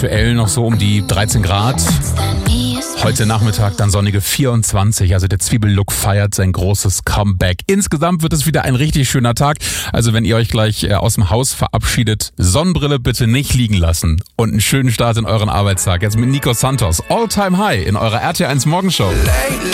aktuell noch so um die 13 Grad. Heute Nachmittag dann sonnige 24, also der Zwiebellook feiert sein großes Comeback. Insgesamt wird es wieder ein richtig schöner Tag. Also wenn ihr euch gleich aus dem Haus verabschiedet, Sonnenbrille bitte nicht liegen lassen und einen schönen Start in euren Arbeitstag. Jetzt mit Nico Santos, All Time High in eurer RT1 Morgenshow.